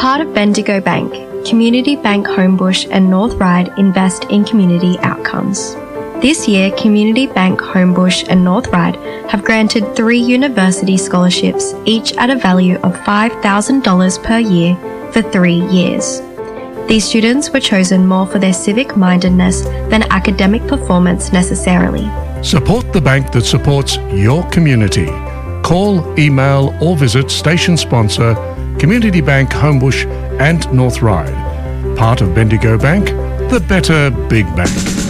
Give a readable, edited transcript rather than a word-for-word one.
Part of Bendigo Bank, Community Bank Homebush and North Ryde invest in community outcomes. This year, Community Bank Homebush and North Ryde have granted 3 university scholarships, each at a value of $5,000 per year for 3 years. These students were chosen more for their civic-mindedness than academic performance necessarily. Support the bank that supports your community. Call, email or visit station sponsor Community Bank Homebush and North Ryde. Part of Bendigo Bank, the better big bank.